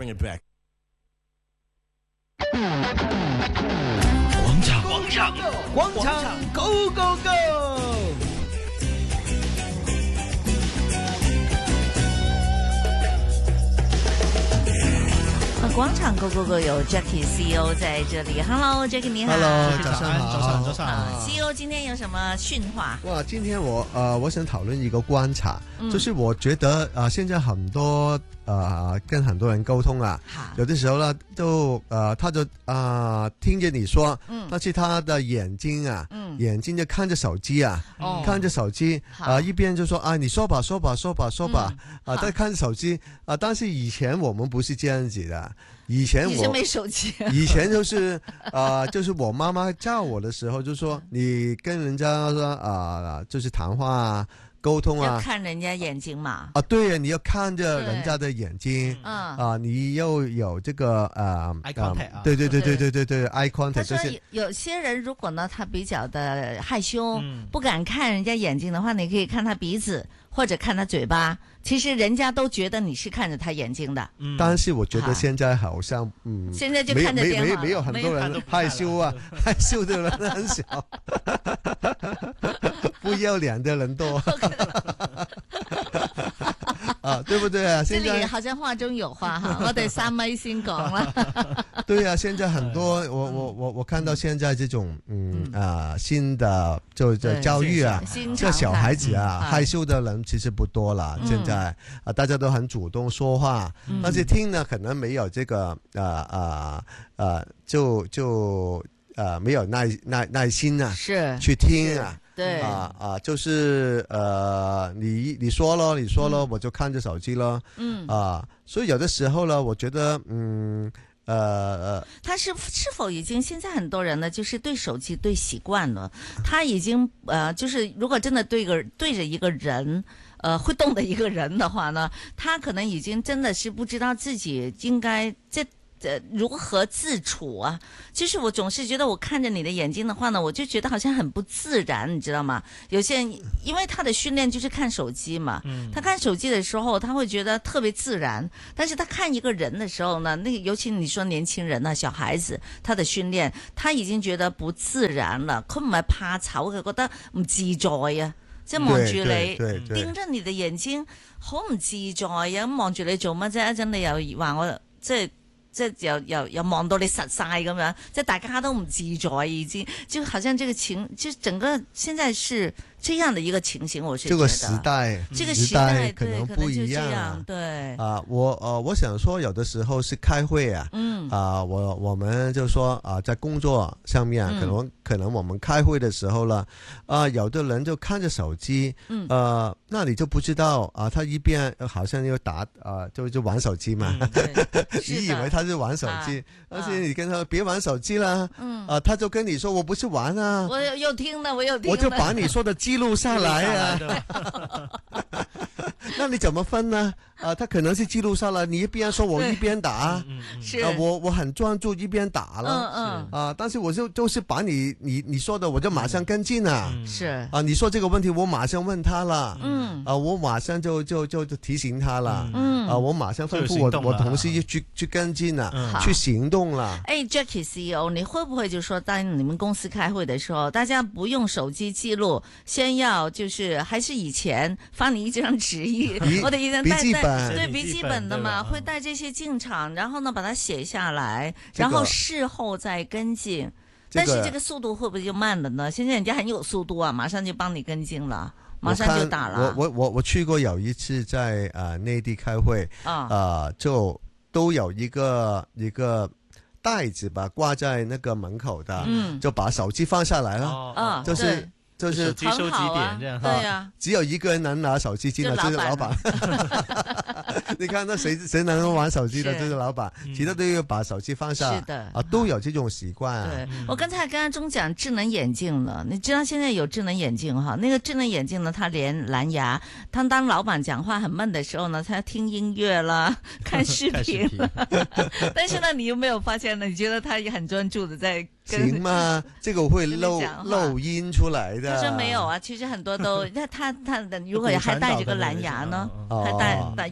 bring it back。 廣場 Go Go Go！ 廣場 Go Go Go 有 Jackie CEO 在這裡 ，Hello Jackie 你好 ，Hello， 早上，早上。 CEO 今天有什麼訓話？ 哇，今天我想討論一個觀察，就是我覺得現在很多跟很多人溝通啊，有的時候呢都他就聽見你說，但是他的眼睛啊，眼睛就看着手機啊，看着手機一邊就說你說吧，在看手機但是以前我們不是這樣子的。以前沒手機， 以前就是就是我媽媽教我的時候就說，你跟人家說就是談話啊，溝通啊， 要看人家眼睛嘛。 對啊，你要看着人家的眼睛，你要有這個 eye contact 對 eye contact。 他說有些人如果呢，他比較的害羞，不敢看人家眼睛的話，你可以看他鼻子或者看他嘴巴。其實人家都覺得你是看着他眼睛的， 但是我覺得現在好像現在就看着電話， 沒有很多人害羞啊，害羞的人很少，不要臉的人多。對不對啊？ 這裡好像話中有話哈，我哋3米先講啦。 對啊，現在很多我看到現在這種新的就教育啊，這小孩子害羞的人其實不多了。現在大家都很主動說話，但是聽呢可能沒有這個就沒有耐心啊，是去聽啊。 對就是你說咯，我就看着手機咯。所以有的時候呢，我覺得他是否已經現在很多人呢，就是對手機對習慣了，他已經就是如果真的對着一個人會動的一個人的話呢，他可能已經真的是不知道自己應該如何自處啊？就是我總是覺得我看着你的眼睛的話呢，我就覺得好像很不自然，你知道嗎？有些人因為他的訓練就是看手機嘛，他看手機的時候他會覺得特別自然，但是他看一個人的時候呢，那個尤其你說年輕人啊，小孩子，他的訓練他已經覺得不自然了，佢唔係怕醜，佢覺得唔自在啊，即係望住你盯着你的眼睛好唔自在啊，咁望住你做乜啫？一陣你又話我即係又望到你實晒咁樣，即係大家都唔自在，已經就好像這個就整個現在是這樣的一個情形，我是覺得這個時代可能不一樣， 對我想說有的時候是開會啊，我們就說在工作上面可能我們開會的時候了，有的人就看着手機，那你就不知道他一邊好像又打就玩手機嘛，你以為他是玩手機，而且你跟他別玩手機啦，他就跟你說我不是玩啊， 我又聽了， 我就把你說的記錄下來啊，那你怎麼分呢？他可能是記錄下來，你一邊說我一邊打，我很專注一邊打了，但是我就是把你說的我就馬上跟進了，是你說這個問題我馬上問他了，我馬上就提醒他了，我馬上吩咐我同事去跟進了，去行動了。 Jackie CEO， 你會不會就說當你們公司開會的時候，大家不用手機記錄，先要就是還是以前發你一張紙，我的一張筆記本。 對筆記本的嘛，會帶這些進場，然後呢把它寫下來，然後事後再跟進。但是這個速度會不會就慢了呢？現在人家很有速度啊，馬上就幫你跟進了，馬上就打了。 我去過有一次在內地開會，就都有一個袋子吧掛在那個門口的，就把手機放下來了，就是手機收集點這樣， 對呀， 只有一個人能拿手機進來，就是老闆。你看那誰能玩手機的，就是老闆，其他都要把手機放下。 是的， 都有這種習慣啊。 對，我剛才中講智能眼鏡了，你知道現在有智能眼鏡哈？那個智能眼鏡呢，它連藍牙，當老闆講話很悶的時候呢，他聽音樂啦，看視頻啦。但是呢，你有沒有發現呢？你覺得他也很專注的在。 行嗎？這個會漏音出來的。 他說沒有啊，其實很多都，他如果還帶這個藍牙呢，還帶用藍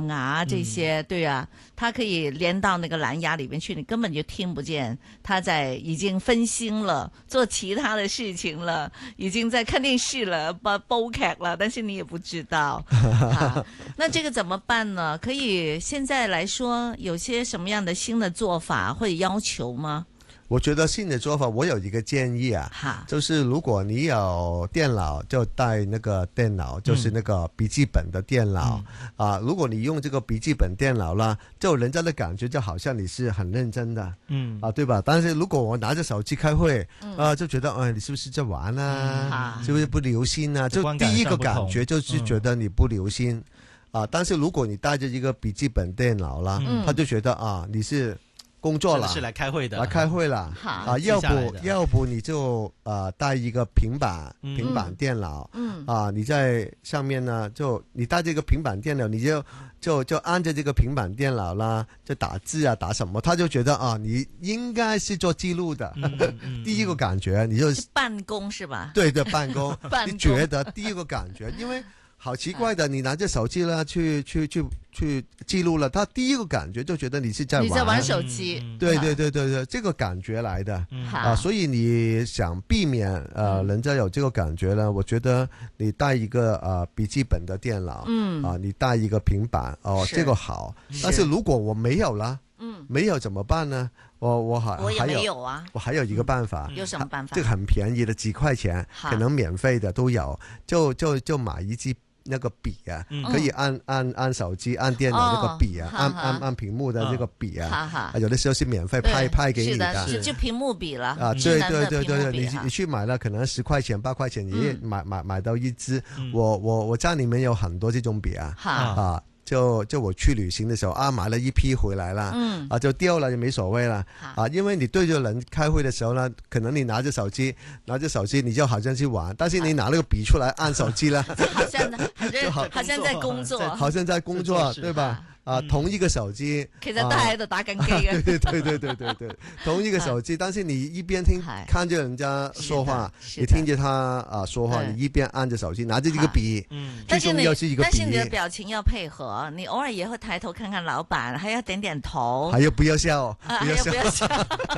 亮啊这些，对啊，它可以连到那个藍牙裏面去，你根本就聽不見他在已經分心了，做其他的事情了，已經在看電視了，煲劇了，但是你也不知道。那這個怎麼辦呢？可以現在來說，有些什麼樣的新的做法或者要求嗎？ 我覺得新的做法，我有一個建議啊，就是如果你有電腦，就帶那個電腦，就是那個筆記本的電腦啊。如果你用這個筆記本電腦啦，就人家的感覺就好像你是很認真的，對吧？但是如果我拿着手機開會，就覺得你是不是在玩啊？是不是不留心啊？就第一個感覺就是覺得你不留心啊。但是如果你帶着一個筆記本電腦啦，他就覺得你是工作了， 是來開會的， 來開會了要不你就帶一個平板電腦，你在上面呢，就你帶這個平板電腦，你就按着這個平板電腦啦，就打字啊，打什麼，他就覺得你應該是做記錄的，第一個感覺你就是辦公是吧？ 對，辦公，你覺得第一個感覺，因為好奇怪的，你拿着手機啦去記錄了，他第一個感覺就覺得你是在玩手機， 對，這個感覺來的所以你想避免人家有這個感覺呢，我覺得你帶一個筆記本的電腦，你帶一個平板這個好。但是如果我沒有啦，沒有怎麼辦呢？我也沒有啊，我還有一個辦法， 有什麼辦法？ 這個很便宜的，幾塊錢，可能免費的都有，就買一支那個筆啊，可以按手機按電腦那個筆啊，按屏幕的這個筆啊，有的時候是免費派給你的， 就屏幕筆了對，你去買了可能10塊錢8塊錢，你也買到一支。我家裏面有很多這種筆啊，就我去旅行的時候買了一批回來了，就丟了就沒所謂了因為你對着人開會的時候呢，可能你拿着手機你就好像去玩，但是你拿那個筆出來按手機了， 好像在工作， 好像在工作，對吧？同一個手機， 其實都係喺度打緊機嘅。 對，同一個手機，但是你一邊看着人家說話，你聽着他說話，你一邊按着手機，拿着這個筆，最重要是一個筆。 但是你的表情要配合，你偶爾也會抬頭看看老闆，還要點點頭， 還要不要笑， 還要不要笑，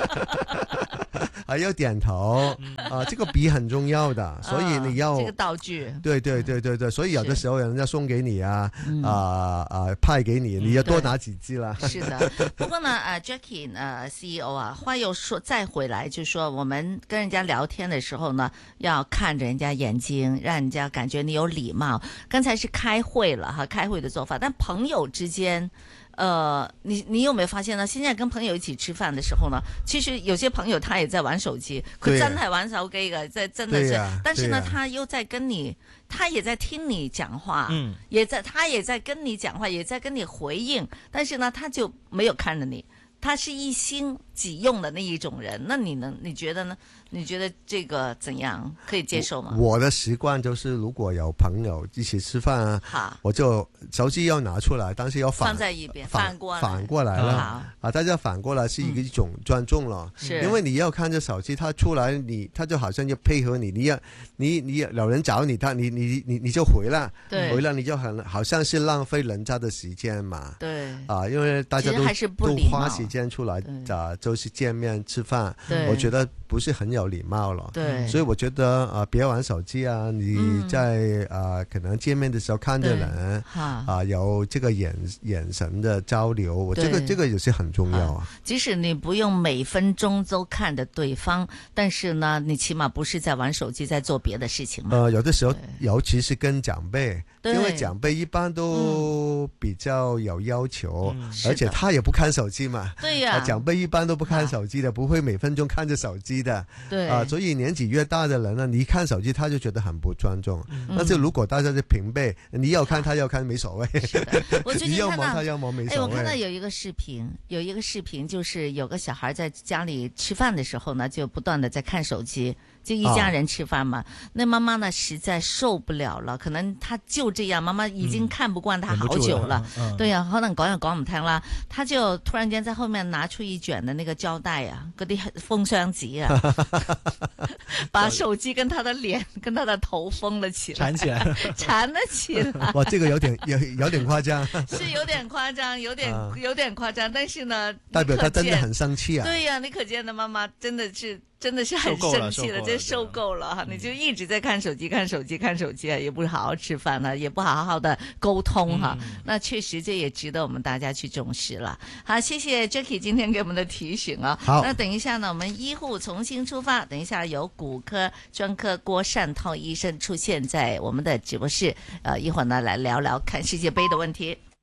還要點頭這個筆很重要的，所以你要這個道具。 對，所以有的時候人家送給你派給你。你要多拿幾支啦。 是的，不過呢，Jackie CEO 話又說再回來，就說我們跟人家聊天的時候呢，要看着人家眼睛，讓人家感覺你有禮貌。剛才是開會了哈，開會的做法，但朋友之間。你有沒有發現呢？現在跟朋友一起吃飯的時候呢，其實有些朋友他也在玩手機，佢真係玩手機嘅，真的是。但是呢，他又在跟你，他也在聽你講話，他也在跟你講話，也在跟你回應，但是呢，他就沒有看着你，他是一心幾用的那一種人。那你覺得呢？你覺得這個怎樣可以接受嗎？ 我的習慣就是，如果有朋友一起吃飯我就手機要拿出來，但是要放在一邊，反過來了大家反過來是一種尊重了，因為你要看着手機，他出來他就好像要配合你，你有人找你，你就回了你就好像是浪費人家的時間嘛。對因為大家都花時間出來就是見面吃飯，我覺得不是很有禮貌了，所以我覺得別玩手機啊，你在可能見面的時候看着人有這個眼神的交流，我這個也是很重要即使你不用每分鐘都看着對方，但是呢，你起碼不是在玩手機，在做別的事情嘛。 有的時候，尤其是跟長輩，因為長輩一般都比較有要求，而且他也不看手機嘛。對呀，長輩一般都不看手機的，不會每分鐘看着手機的。所以年紀越大的人呢，你一看手機他就覺得很不尊重。但是如果大家是平輩，你要看他要看沒所謂，你要忙他要忙沒所謂。 我看到有一個視頻就是有個小孩在家裡吃飯的時候呢，就不斷的在看手機。 就一家人吃饭嘛。那媽媽呢實在受不了了，可能她就這樣，媽媽已經看不慣她好久了。對呀，可能講又講唔聽啦，她就突然間在後面拿出一卷的那個膠帶啊，嗰啲封箱紙啊，把手機跟她的臉、跟她的頭封了起來，纏了起來。 哇，這個有點誇張， 是有點誇張，有點誇張，但是呢， 代表她真的很生氣啊。 對呀，你可見的媽媽真的是很生氣了，真受夠了哈！你就一直在看手機啊，也不好好吃飯了，也不好好的溝通哈。那確實這也值得我們大家去重視了。好，謝謝 Jackie 今天給我們的提醒啊。 好， 那等一下呢，我們醫護重新出發。等一下由骨科專科郭善濤醫生出現在我們的直播室，一會兒呢來聊聊看世界盃的問題。